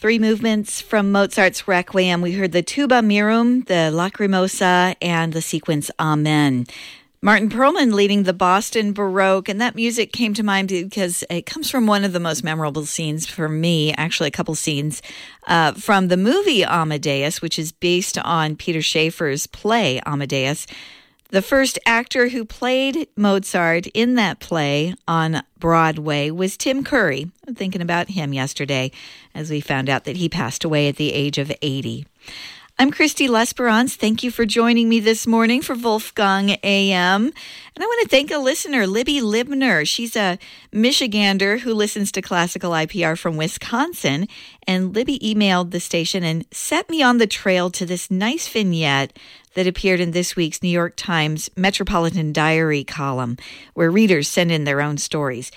Three movements from Mozart's Requiem. We heard the Tuba Mirum, the Lacrimosa, and the sequence Amen. Martin Perlman leading the Boston Baroque, and that music came to mind because it comes from one of the most memorable scenes for me, actually a couple scenes, from the movie Amadeus, which is based on Peter Shaffer's play Amadeus. The first actor who played Mozart in that play on Broadway was Tim Curry. I'm thinking about him yesterday as we found out that he passed away at the age of 80. I'm Christy Lesperance. Thank you for joining me this morning for Wolfgang AM. And I want to thank a listener, Libby Libner. She's a Michigander who listens to classical IPR from Wisconsin. And Libby emailed the station and set me on the trail to this nice vignette that appeared in this week's New York Times Metropolitan Diary column, where readers send in their own stories.